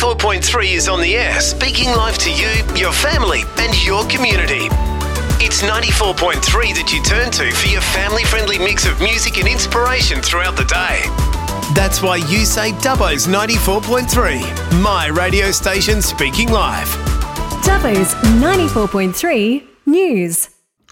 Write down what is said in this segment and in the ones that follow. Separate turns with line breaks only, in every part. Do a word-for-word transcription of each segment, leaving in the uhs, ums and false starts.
ninety-four point three is on the air, speaking live to you, your family and your community. It's ninety-four point three that you turn to for your family-friendly mix of music and inspiration throughout the day. That's why you say Dubbo's ninety-four point three, my radio station speaking live.
Dubbo's ninety-four point three News.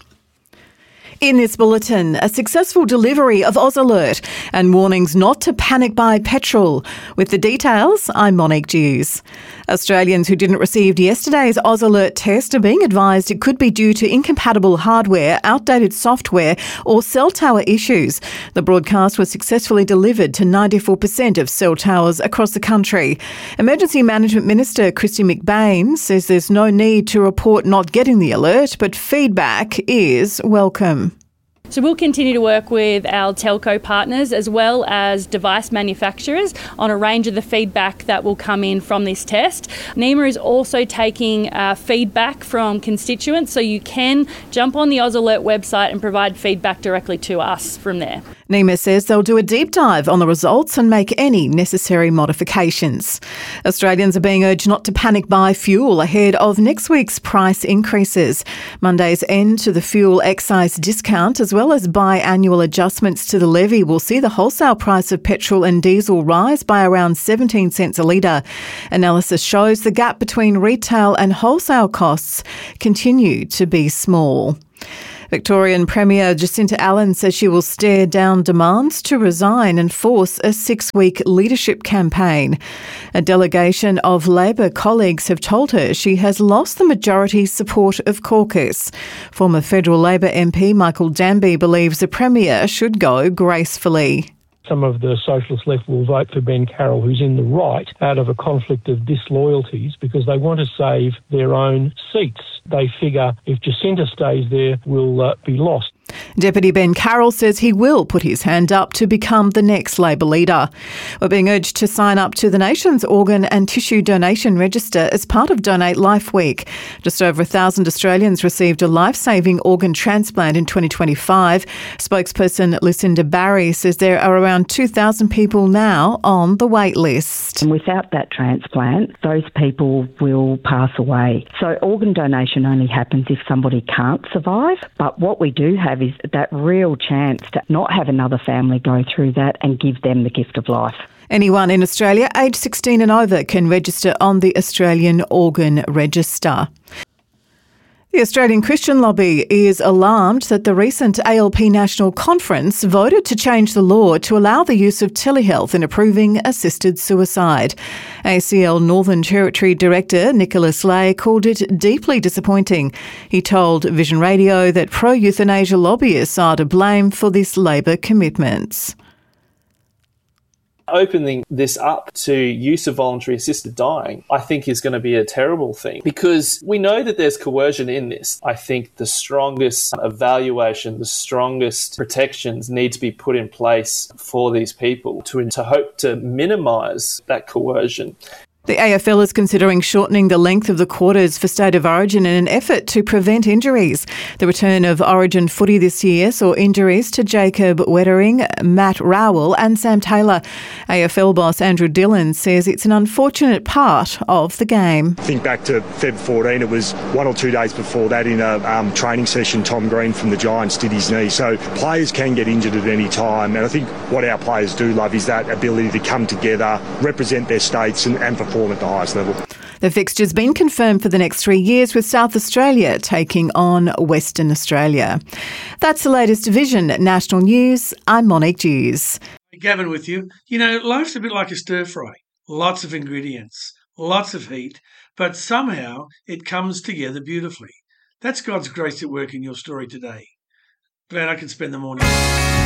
In this bulletin, a successful delivery of Oz Alert and warnings not to panic buy petrol. With the details, I'm Monique Dews. Australians who didn't receive yesterday's Oz Alert test are being advised it could be due to incompatible hardware, outdated software or cell tower issues. The broadcast was successfully delivered to ninety-four percent of cell towers across the country. Emergency Management Minister Kristy McBain says there's no need to report not getting the alert, but feedback is welcome.
So we'll continue to work with our telco partners as well as device manufacturers on a range of the feedback that will come in from this test. NEMA is also taking uh, feedback from constituents, so you can jump on the Oz Alert website and provide feedback directly to us from there.
NEMA says they'll do a deep dive on the results and make any necessary modifications. Australians are being urged not to panic buy fuel ahead of next week's price increases. Monday's end to the fuel excise discount as well as biannual adjustments to the levy will see the wholesale price of petrol and diesel rise by around seventeen cents a litre. Analysis shows the gap between retail and wholesale costs continue to be small. Victorian Premier Jacinta Allan says she will stare down demands to resign and force a six-week leadership campaign. A delegation of Labor colleagues have told her she has lost the majority support of caucus. Former federal Labor M P Michael Danby believes the Premier should go gracefully.
Some of the socialist left will vote for Ben Carroll, who's in the right, out of a conflict of disloyalties because they want to save their own seats. They figure if Jacinta stays there, we'll uh, be lost.
Deputy Ben Carroll says he will put his hand up to become the next Labor leader. We're being urged to sign up to the nation's organ and tissue donation register as part of Donate Life Week. Just over a thousand Australians received a life-saving organ transplant in twenty twenty-five. Spokesperson Lucinda Barry says there are around two thousand people now on the wait list.
And without that transplant, those people will pass away. So organ donation only happens if somebody can't survive. But what we do have is that real chance to not have another family go through that and give them the gift of life.
Anyone in Australia aged sixteen and over can register on the Australian Organ Register. The Australian Christian Lobby is alarmed that the recent A L P National Conference voted to change the law to allow the use of telehealth in approving assisted suicide. A C L Northern Territory Director Nicholas Lay called it deeply disappointing. He told Vision Radio that pro-euthanasia lobbyists are to blame for this Labor commitment.
Opening this up to use of voluntary assisted dying, I think is going to be a terrible thing because we know that there's coercion in this. I think the strongest evaluation, the strongest protections need to be put in place for these people to, to hope to minimise that coercion.
The A F L is considering shortening the length of the quarters for State of Origin in an effort to prevent injuries. The return of Origin footy this year saw injuries to Jacob Wettering, Matt Rowell and Sam Taylor. A F L boss Andrew Dillon says it's an unfortunate part of the game.
Think back to February fourteenth, it was one or two days before that in a um, training session, Tom Green from the Giants did his knee. So players can get injured at any time, and I think what our players do love is that ability to come together, represent their states and, and perform at the highest level.
The fixture's been confirmed for the next three years with South Australia taking on Western Australia. That's the latest Vision National News. I'm Monique Dews.
Gavin with you. You know, life's a bit like a stir fry. Lots of ingredients, lots of heat, but somehow it comes together beautifully. That's God's grace at work in your story today. Glad I can spend the morning.